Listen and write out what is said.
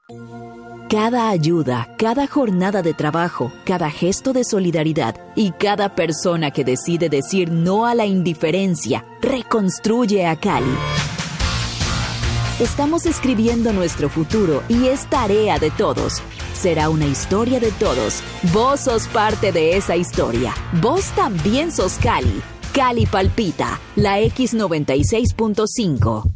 Cada ayuda, cada jornada de trabajo, cada gesto de solidaridad y cada persona que decide decir no a la indiferencia reconstruye a Cali. Estamos escribiendo nuestro futuro y es tarea de todos. Será una historia de todos. Vos sos parte de esa historia. Vos también sos Cali. Cali palpita, la X96.5.